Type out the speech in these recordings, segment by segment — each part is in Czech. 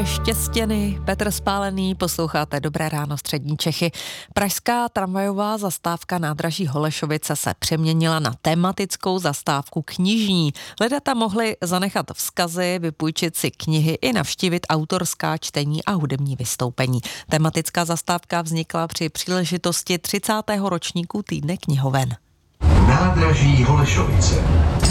Štěstěny, Petr Spálený, posloucháte Dobré ráno střední Čechy. Pražská tramvajová zastávka nádraží Holešovice se přeměnila na tematickou zastávku knižní. Lidé tam mohli zanechat vzkazy, vypůjčit si knihy i navštívit autorská čtení a hudební vystoupení. Tematická zastávka vznikla při příležitosti 30. ročníku Týdne knihoven. Nádraží Holešovice.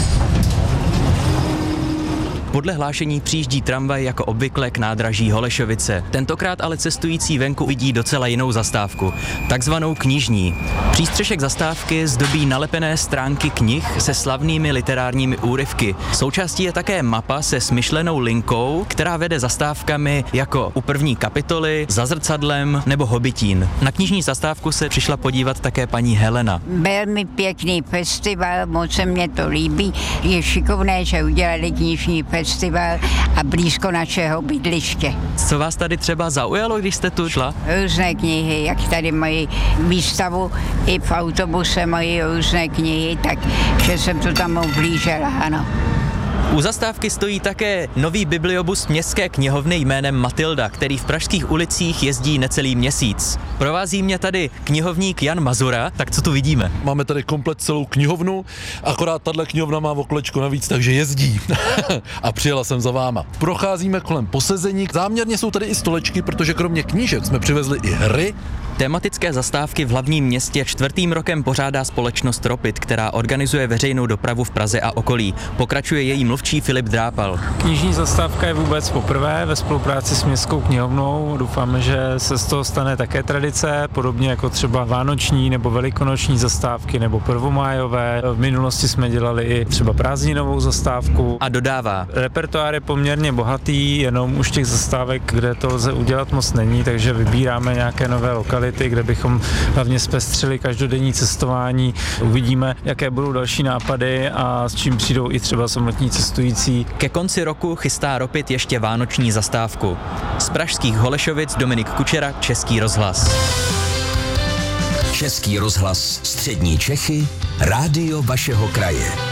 Podle hlášení přijíždí tramvaj jako obvykle k nádraží Holešovice. Tentokrát ale cestující venku vidí docela jinou zastávku, takzvanou knižní. Přístřešek zastávky zdobí nalepené stránky knih se slavnými literárními úryvky. Součástí je také mapa se smyšlenou linkou, která vede zastávkami jako u první kapitoly, Za zrcadlem nebo Hobitín. Na knižní zastávku se přišla podívat také paní Helena. Velmi pěkný festival, moc se mě to líbí. Je šikovné, že udělali knižní festival a blízko našeho bydliště. Co vás tady třeba zaujalo, když jste tu šla? Různé knihy, jak tady mají výstavu, i v autobuse mají různé knihy, takže jsem to tam oblížela, ano. U zastávky stojí také nový bibliobus městské knihovny jménem Matilda, který v pražských ulicích jezdí necelý měsíc. Provází mě tady knihovník Jan Mazura, tak co tu vidíme? Máme tady komplet celou knihovnu, akorát tahle knihovna má okolečko navíc, takže jezdí. A přijela jsem za váma. Procházíme kolem posezení, záměrně jsou tady i stolečky, protože kromě knížek jsme přivezli i hry. Tematické zastávky v hlavním městě 4. rokem pořádá společnost Ropit, která organizuje veřejnou dopravu v Praze a okolí. Pokračuje její mluvčí Filip Drápal. Knižní zastávka je vůbec poprvé ve spolupráci s městskou knihovnou. Doufáme, že se z toho stane také tradice, podobně jako třeba vánoční nebo velikonoční zastávky nebo prvomájové. V minulosti jsme dělali i třeba prázdninovou zastávku. A dodává. Repertoár je poměrně bohatý, jenom už těch zastávek, kde to lze udělat moc není, takže vybíráme nějaké nové lokality, kde bychom hlavně zpestřili každodenní cestování. Uvidíme, jaké budou další nápady a s čím přijdou i třeba samotní cestující. Ke konci roku chystá Ropit ještě vánoční zastávku. Z pražských Holešovic Dominik Kučera, Český rozhlas. Český rozhlas střední Čechy, rádio vašeho kraje.